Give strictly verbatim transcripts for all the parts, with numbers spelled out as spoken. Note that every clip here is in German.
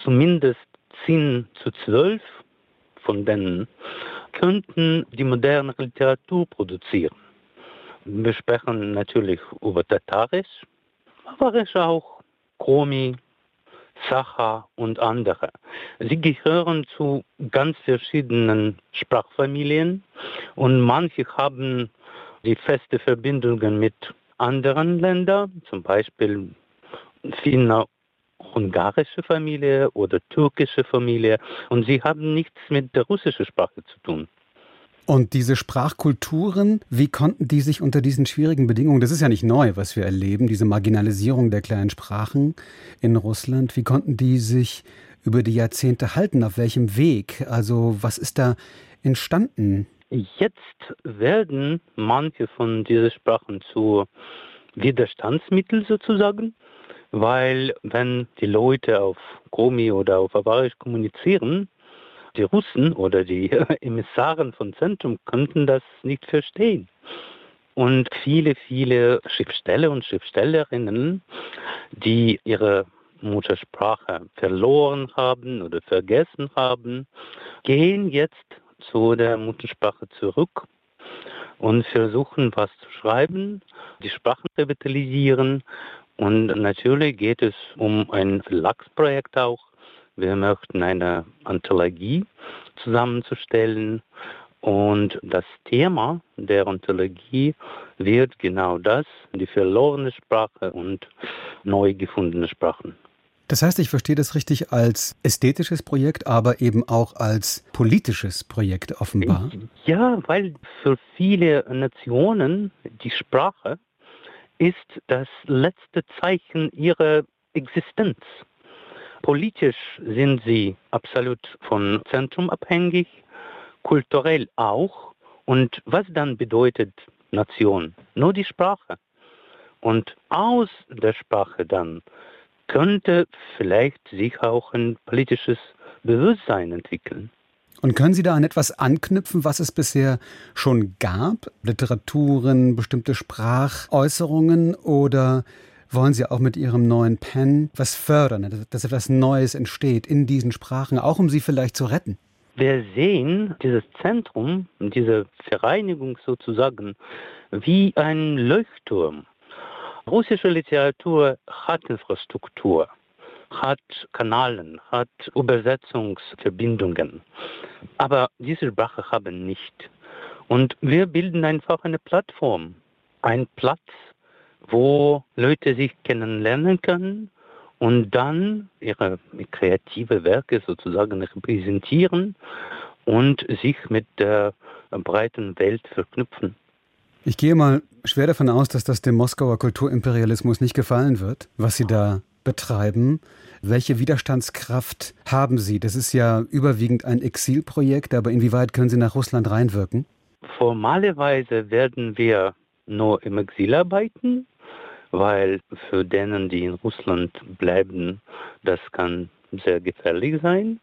zumindest zehn zu zwölf von denen könnten die moderne Literatur produzieren. Wir sprechen natürlich über Tatarisch, aber auch Komi, Sacha und andere. Sie gehören zu ganz verschiedenen Sprachfamilien und manche haben die feste Verbindungen mit anderen Ländern, zum Beispiel finno-ungarische Familie oder türkische Familie, und sie haben nichts mit der russischen Sprache zu tun. Und diese Sprachkulturen, wie konnten die sich unter diesen schwierigen Bedingungen, das ist ja nicht neu, was wir erleben, diese Marginalisierung der kleinen Sprachen in Russland, wie konnten die sich über die Jahrzehnte halten? Auf welchem Weg? Also was ist da entstanden? Jetzt werden manche von diesen Sprachen zu Widerstandsmitteln sozusagen, weil wenn die Leute auf Komi oder auf Avarisch kommunizieren, die Russen oder die Emissaren von Zentrum könnten das nicht verstehen. Und viele, viele Schriftsteller und Schriftstellerinnen, die ihre Muttersprache verloren haben oder vergessen haben, gehen jetzt zu der Muttersprache zurück und versuchen, was zu schreiben, die Sprachen zu revitalisieren. Und natürlich geht es um ein Verlagsprojekt auch. Wir möchten eine Anthologie zusammenzustellen. Und das Thema der Anthologie wird genau das, die verlorene Sprache und neu gefundene Sprachen. Das heißt, ich verstehe das richtig als ästhetisches Projekt, aber eben auch als politisches Projekt offenbar? Ja, weil für viele Nationen die Sprache ist das letzte Zeichen ihrer Existenz. Politisch sind sie absolut vom Zentrum abhängig, kulturell auch. Und was dann bedeutet Nation? Nur die Sprache. Und aus der Sprache dann könnte vielleicht sich auch ein politisches Bewusstsein entwickeln. Und können Sie da an etwas anknüpfen, was es bisher schon gab? Literaturen, bestimmte Sprachäußerungen, oder wollen Sie auch mit Ihrem neuen Pen was fördern, dass etwas Neues entsteht in diesen Sprachen, auch um sie vielleicht zu retten? Wir sehen dieses Zentrum, diese Vereinigung sozusagen, wie ein Leuchtturm. Russische Literatur hat Infrastruktur, hat Kanäle, hat Übersetzungsverbindungen. Aber diese Sprache haben nicht. Und wir bilden einfach eine Plattform, einen Platz, wo Leute sich kennenlernen können und dann ihre kreative Werke sozusagen repräsentieren und sich mit der breiten Welt verknüpfen. Ich gehe mal schwer davon aus, dass das dem Moskauer Kulturimperialismus nicht gefallen wird, was Sie da betreiben. Welche Widerstandskraft haben Sie? Das ist ja überwiegend ein Exilprojekt, aber inwieweit können Sie nach Russland reinwirken? Formalerweise werden wir nur im Exil arbeiten, weil für denen, die in Russland bleiben, das kann sehr gefährlich sein.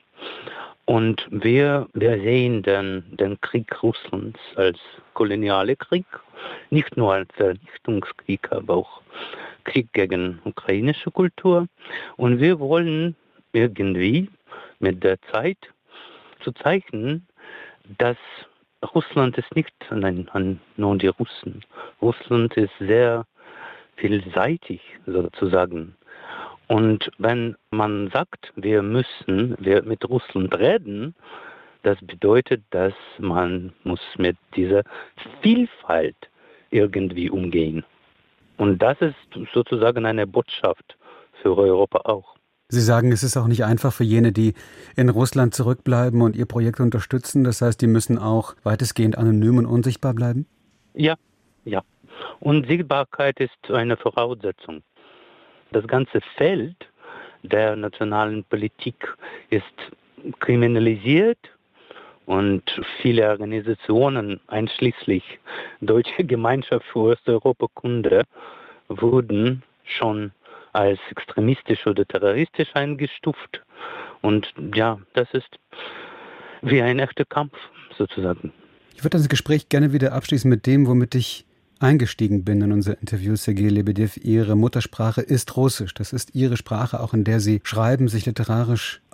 Und wir, wir sehen den, den Krieg Russlands als kolonialer Krieg, nicht nur als Vernichtungskrieg, aber auch Krieg gegen ukrainische Kultur. Und wir wollen irgendwie mit der Zeit zu zeichnen, dass Russland ist nicht an, an nur die Russen. Russland ist sehr vielseitig sozusagen. Und wenn man sagt, wir müssen wir mit Russland reden, das bedeutet, dass man muss mit dieser Vielfalt irgendwie umgehen. Und das ist sozusagen eine Botschaft für Europa auch. Sie sagen, es ist auch nicht einfach für jene, die in Russland zurückbleiben und ihr Projekt unterstützen. Das heißt, die müssen auch weitestgehend anonym und unsichtbar bleiben? Ja, ja. Und Sichtbarkeit ist eine Voraussetzung. Das ganze Feld der nationalen Politik ist kriminalisiert und viele Organisationen, einschließlich Deutsche Gemeinschaft für Osteuropakunde, wurden schon als extremistisch oder terroristisch eingestuft. Und ja, das ist wie ein echter Kampf sozusagen. Ich würde das Gespräch gerne wieder abschließen mit dem, womit ich eingestiegen bin in unser Interview. Sergej Lebedew, Ihre Muttersprache ist Russisch. Das ist Ihre Sprache, auch in der Sie schreiben, sich literarisch